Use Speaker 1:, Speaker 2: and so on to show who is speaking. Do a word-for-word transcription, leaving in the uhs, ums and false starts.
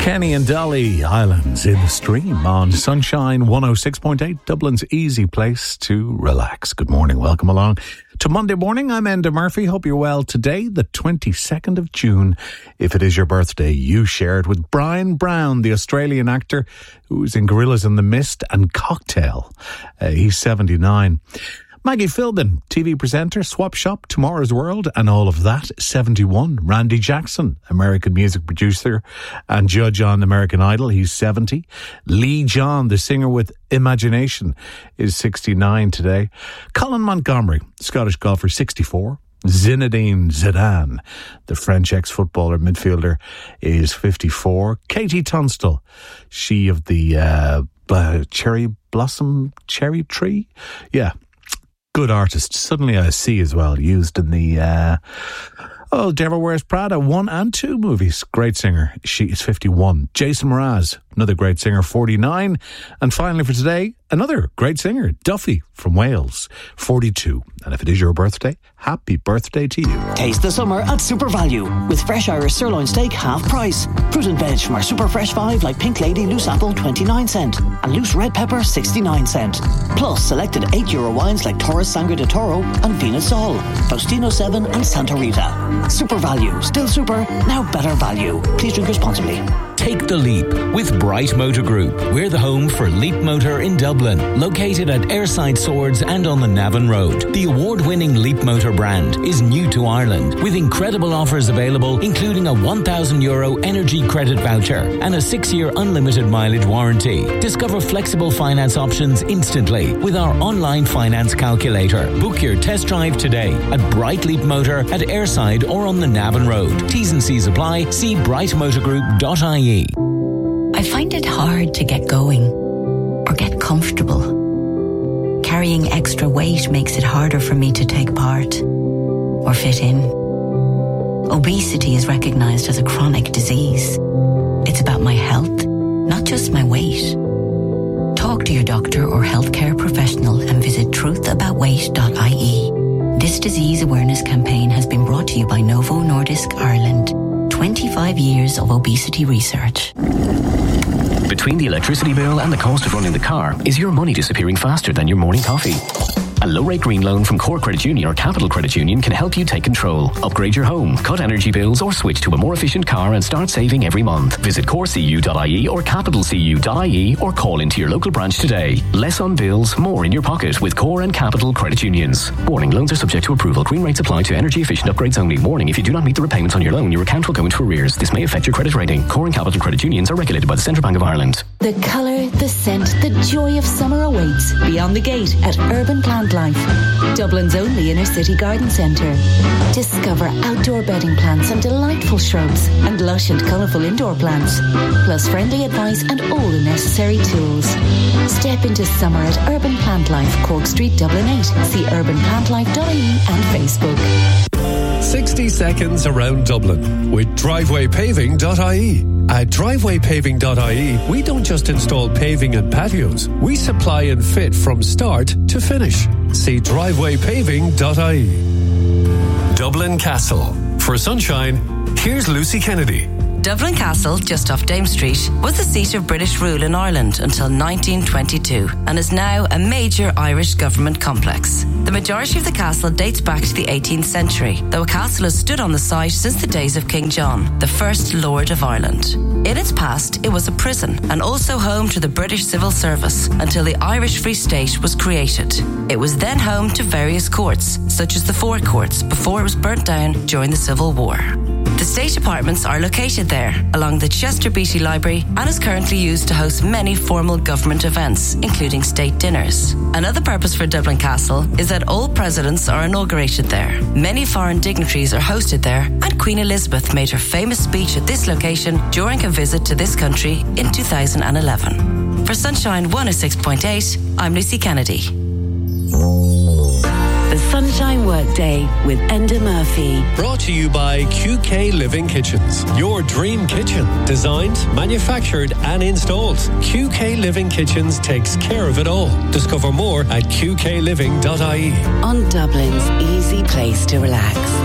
Speaker 1: Kenny and Dolly, Islands in the Stream on Sunshine one oh six point eight, Dublin's easy place to relax. Good morning, welcome along to Monday morning. I'm Enda Murphy. Hope you're well today, the twenty-second of June. If it is your birthday, you share it with Brian Brown, the Australian actor who's in Gorillas in the Mist and Cocktail. Uh, he's seventy-nine. Maggie Philbin, T V presenter, Swap Shop, Tomorrow's World, and all of that, seventy-one. Randy Jackson, American music producer and judge on American Idol, he's seventy. Lee John, the singer with Imagination, is sixty-nine today. Colin Montgomery, Scottish golfer, sixty-four. Zinedine Zidane, the French ex-footballer midfielder, is fifty-four. Katie Tunstall, she of the uh, uh, Cherry Blossom Cherry Tree? Yeah. Good artist. Suddenly I see as well, used in the, uh, oh, Devil Wears Prada one and two movies. Great singer. She is fifty-one. Jason Mraz, another great singer, forty-nine. And finally for today, another great singer, Duffy from Wales, forty-two. And if it is your birthday, happy birthday to you.
Speaker 2: Taste the summer at Super Value with fresh Irish sirloin steak half price. Fruit and veg from our Super Fresh five like Pink Lady loose apple twenty-nine cent and loose red pepper sixty-nine cent. Plus selected eight euro wines like Taurus Sangre de Toro and Vina Sol, Faustino seven and Santa Rita. Super Value, still super, now better value. Please drink responsibly.
Speaker 3: Take the leap with Bright Motor Group. We're the home for Leap Motor in Dublin, located at Airside Swords and on the Navan Road. The award-winning Leap Motor brand is new to Ireland, with incredible offers available, including a one thousand euro energy credit voucher and a six-year unlimited mileage warranty. Discover flexible finance options instantly with our online finance calculator. Book your test drive today at Bright Leap Motor at Airside or on the Navan Road. T's and C's apply. See bright motor group dot I E.
Speaker 4: I find it hard to get going or get comfortable. Carrying extra weight makes it harder for me to take part or fit in. Obesity is recognised as a chronic disease. It's about my health, not just my weight. Talk to your doctor or healthcare professional and visit truth about weight dot I E. This disease awareness campaign has been brought to you by Novo Nordisk Ireland. twenty-five years of obesity research.
Speaker 5: Between the electricity bill and the cost of running the car, is your money disappearing faster than your morning coffee? A low-rate green loan from Core Credit Union or Capital Credit Union can help you take control. Upgrade your home, cut energy bills, or switch to a more efficient car and start saving every month. Visit core c u dot I E or capital c u dot I E or call into your local branch today. Less on bills, more in your pocket with Core and Capital Credit Unions. Warning, loans are subject to approval. Green rates apply to energy-efficient upgrades only. Warning, if you do not meet the repayments on your loan, your account will go into arrears. This may affect your credit rating. Core and Capital Credit Unions are regulated by the Central Bank of Ireland.
Speaker 6: The colour, the scent, the joy of summer awaits beyond the gate at Urban Plant Life, Dublin's only inner city garden centre. Discover outdoor bedding plants and delightful shrubs and lush and colourful indoor plants, plus friendly advice and all the necessary tools. Step into summer at Urban Plant Life, Cork Street, Dublin eight. See urban plant life dot I E and Facebook.
Speaker 7: sixty seconds around Dublin with driveway paving dot I E. At driveway paving dot I E, we don't just install paving and patios. We supply and fit from start to finish. See driveway paving dot I E. Dublin Castle. For sunshine, here's Lucy Kennedy.
Speaker 8: Dublin Castle, just off Dame Street, was the seat of British rule in Ireland until nineteen twenty-two and is now a major Irish government complex. The majority of the castle dates back to the eighteenth century, though a castle has stood on the site since the days of King John, the first Lord of Ireland. In its past, it was a prison and also home to the British Civil Service until the Irish Free State was created. It was then home to various courts, such as the Four Courts, before it was burnt down during the Civil War. The state apartments are located there, along the Chester Beatty Library, and is currently used to host many formal government events, including state dinners. Another purpose for Dublin Castle is that all presidents are inaugurated there. Many foreign dignitaries are hosted there, and Queen Elizabeth made her famous speech at this location during a visit to this country in two thousand eleven. For Sunshine one oh six point eight, I'm Lucy Kennedy.
Speaker 6: The Sunshine Workday with Enda Murphy.
Speaker 7: Brought to you by Q K Living Kitchens. Your dream kitchen. Designed, manufactured and installed. Q K Living Kitchens takes care of it all. Discover more at q k living dot I E.
Speaker 6: On Dublin's easy place to relax.